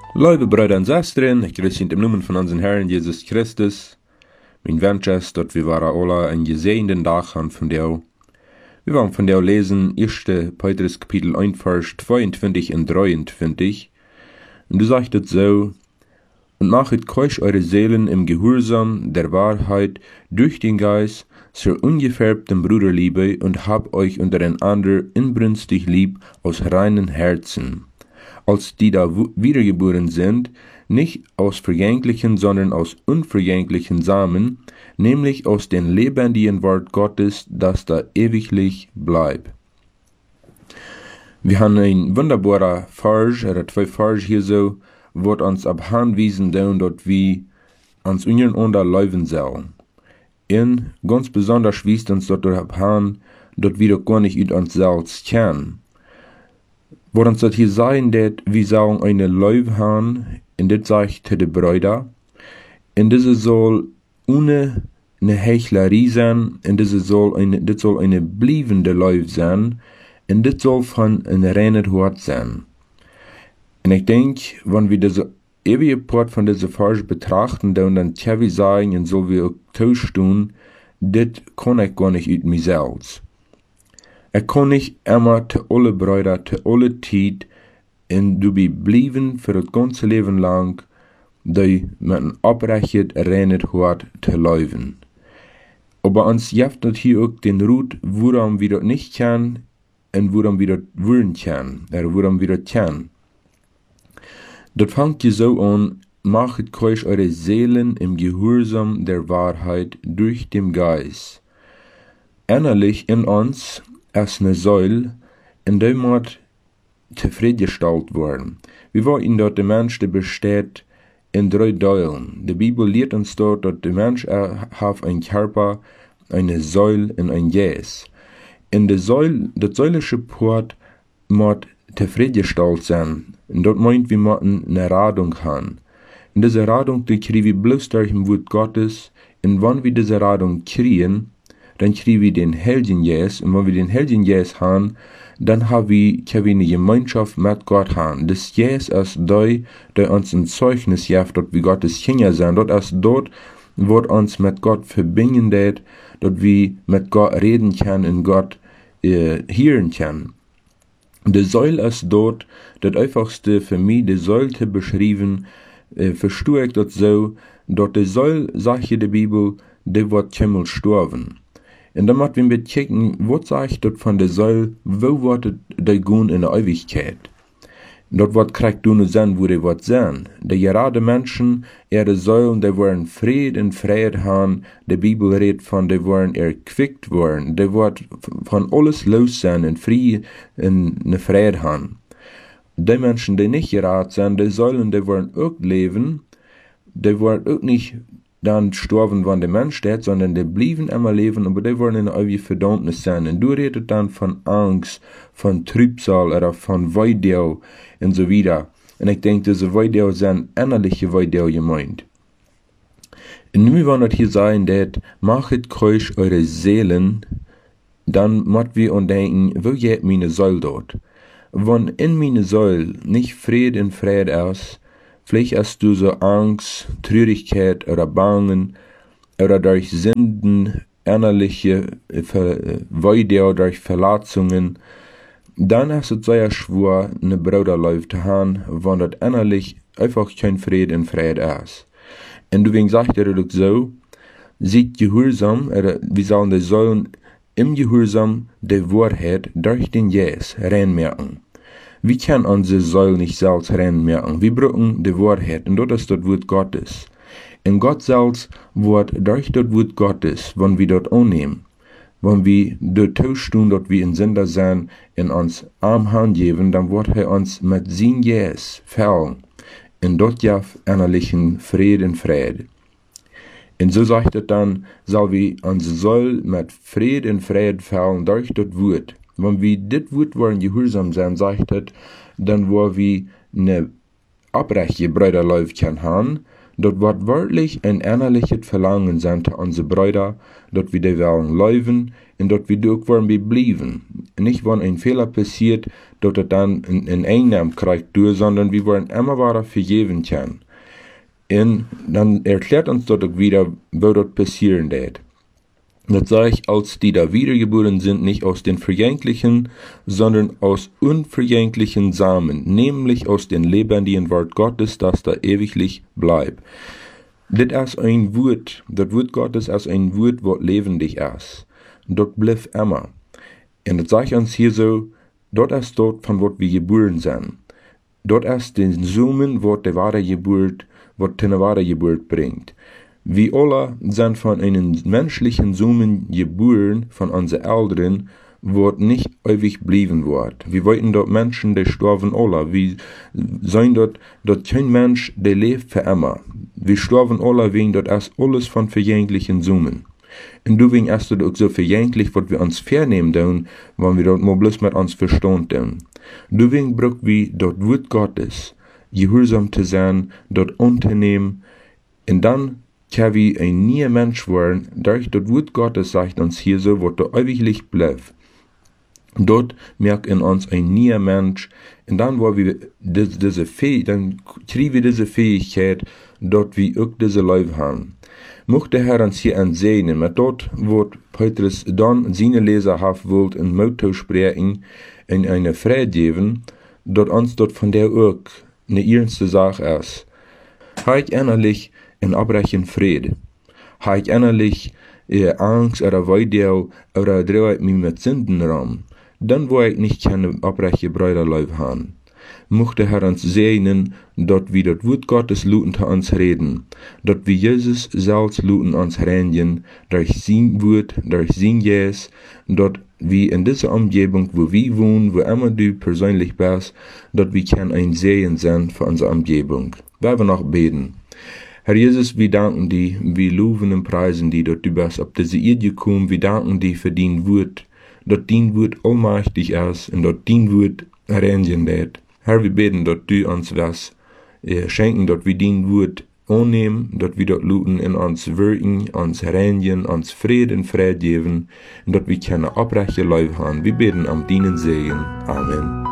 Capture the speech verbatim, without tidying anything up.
Liebe Brüder und Schwestern, ich grüße in dem Namen von unserem Herrn Jesus Christus. Mein Wunsch ist, dass wir alle einen gesegneten Tag haben von dir. Wir wollen von dir lesen, erster Petrus Kapitel eins, Vers zweiundzwanzig und dreiundzwanzig. Und du sagst es so: Und machet keusch eure Seelen im Gehorsam der Wahrheit durch den Geist zur ungefärbten Bruderliebe und habt euch untereinander inbrünstig lieb aus reinen Herzen, als die da wiedergeboren sind, nicht aus vergänglichen, sondern aus unvergänglichen Samen, nämlich aus dem lebendigen Wort Gottes, das da ewiglich bleibt. Wir haben ein wunderbarer Vers, oder zwei Vers hier so, wird uns abhanwiesen, dort wie uns unseren unterlaufen soll. Und ganz besonders wies uns dort abhan, dort wir doch gar nicht über uns selbst kennen. Wo uns das hier sagen, dass wir sollen eine Leib haben, und das sagt zu den Brüdern, und diese soll ohne eine Heuchlerie sein, und diese soll eine, das soll eine bleibende Leib sein, und das soll von einem reinen Hort sein. Und ich denke, wenn wir diese ewige Part von dieser Vers betrachten, dann dann können wir sagen, und so wir auch tun, das kann ich gar nicht über mich selbst. Ich kann nicht immer zu alle Brüder, zu alle Zeit, und du bleiben für das ganze Leben lang, die mit einem abrechnet, reinen Hort zu leben. Aber uns gibt das hier auch den Rut, woran wir das nicht kennen, und woran wir das wollen können, oder woran wir das kennen. Das fängt hier so an: Machet keusch eure Seelen im Gehorsam der Wahrheit durch den Geist. Innerlich in uns ist eine Säule, in der muss zufriedengestellt werden. Wir wollen dort der Mensch, der besteht in drei Teilen. Die Bibel lehrt uns dort, dass der Mensch hat einen Körper, eine Säule und ein Geist. In der Säule, das säulische Part muss zufriedengestellt sein. Und dort meint, wir müssen eine Radung haben. Und diese Radung, die kriegen wir bloß durch das Wort Gottes. Und wenn wir diese Radung kriegen, dann kriegen wir den Heiligen Geist. Und wenn wir den Heiligen Geist haben, dann haben wir, können wir eine Gemeinschaft mit Gott haben. Das Geist ist der, der uns ein Zeugnis gibt, dass wir Gottes Kinder sind. Dort ist dort, wo uns mit Gott verbinden wird, dass wir mit Gott reden können und Gott äh, hören können. Die Säule ist dort, das einfachste für mich, die Säule zu beschreiben, äh, verstehe ich das so, dass die Säule, sagt die Bibel, die wird keinmal sterben. Und dann müssen wir kicken, was sagt das von der Säule, wo wird die gehen in der Ewigkeit? Dort wird kriegt du nur sein, wo die wird sein. Die gerade Menschen, ihre Säulen, die wollen Frieden und Freiheit haben. Die Bibel redet von, die wollen erquickt werden. Die wird von alles los sein und Frieden und eine Freiheit haben. Die Menschen, die nicht gerade sind, die Säulen, die wollen auch leben. Die wollen auch nicht dann sterben, wenn der Mensch steht, sondern die bleiben immer leben, aber die wollen in der ewige Verdammnis sein. Und du redest dann von Angst, von Trübsal oder von Weidel und so weiter. Und ich denke, diese Weidel sind innerliche Weidel gemeint. Und nun wollen wir hier sagen, dass machet keusch eure Seelen, dann müssen wir uns denken, wo geht meine Säule dort? Wenn in meine Säule nicht Frieden und Freiheit ist, vielleicht hast du so Angst, Traurigkeit oder Bangen oder durch Sünden, innerliche Weide durch Verletzungen, dann hast du sehr schwer, eine Bruderlauf zu haben, wenn das innerlich einfach kein Frieden und Freiheit ist. Und deswegen sagt er doch so: Seid gehorsam, oder wir sollen die Säulen im Gehorsam der Wahrheit durch den Geist reinmerken. Wir können unsere Säule nicht selbst reinmerken. Wir brauchen die Wahrheit, und das ist das Wort Gottes. Und Gott selbst wird durch das Wort Gottes, wenn wir dort annehmen, wenn wir dort tauschen, dass wir in Sünder sind, in uns Arm Hand geben, dann wird er uns mit seinem Geist füllen. Und dort ja innerlichen Frieden und Freiheit. Und so sagt er dann, soll wir unsere Säule mit Frieden und Freiheit füllen durch das Wort. Wenn wir das Wort wollen gehorsam sein, sagt er, dann wollen wir eine abrechte Bruderlauf haben, dort wird wirklich ein innerliches Verlangen sein zu unsere Brüder, dort wir die wollen leben und dort wir auch wollen bleiben. Nicht, wenn ein Fehler passiert, dort er dann in, in Einnahmen kriegt, sondern wir wollen immer weiter vergeben können. Und dann erklärt uns dort auch wieder, wo dort passieren wird. Das sage ich, als die da wiedergeboren sind, nicht aus den vergänglichen, sondern aus unvergänglichen Samen, nämlich aus dem lebendigen Wort Gottes, das da ewiglich bleibt. Das ist ein Wort, das Wort Gottes ist ein Wort, was lebendig ist. Dort bleibt immer. Und das sage ich uns hier so, dort ist dort, von was wir geboren sind. Dort ist den Samen, was die wahre Geburt, was eine wahre Geburt bringt. Wir alle sind von einem menschlichen Samen geboren, von unseren Eltern, wo nicht ewig bleiben wird. Wir wollten dort Menschen, die sterben alle. Wir sind dort, dort kein Mensch, der lebt für immer. Wir sterben alle wegen dort ist alles von vergänglichen Samen. Und deswegen ist es auch so vergänglich, was wir uns vernehmen tun, wenn wir dort mal bloß mit uns Verstand tun. Deswegen brauchen wir dort Wort Gottes, gehorsam zu sein, dort unternehmen, und dann kann wir ein neuer Mensch werden, durch das Wort Gottes sagt uns hier so, was da ewiglich bleibt. Dort merkt in uns ein neuer Mensch, und dann, wo wir diese Fähigkeit, dann kriegen wir diese Fähigkeit, dort wir auch diese Leben haben. Möchte der Herr uns hier ansehen, mit dort, wo Petrus dann seine Leser haben wollt, in Motto sprechen, in eine Freude geben, dort uns dort von der auch eine ernste Sache ist. Halt innerlich in abbrechen Friede. Halt innerlich äh, Angst oder Weidel oder dreht mich mit Sünden rum. Dann wo ich nicht keine abbreche Brüderleib haben. Möchte Herr uns segnen, dort wie das Wort Gottes luten zu uns reden, dort wie Jesus selbst luten uns reinigen, durch sein Wort, durch sein Jes, dort wie in dieser Umgebung, wo wir wohnen, wo immer du persönlich bist, dort wie kann ein Segen sein für unsere Umgebung. Wir werden noch beten. Herr Jesus, wir danken dir, wir loben und preisen dir, dort du bist auf diese Erde gekommen, wir danken dir für dein Wort, dort dein Wort allmächtig ist und dort dein Wort reinigen wird. Herr, wir beten, dort du uns was äh, schenken, dort wir dein Wort annehmen, dort wir dort luten in uns wirken, uns reinigen, uns Frieden, Frieden geben, und dort wir keine Abbreche Leib haben. Wir beten am deinen Segen. Amen.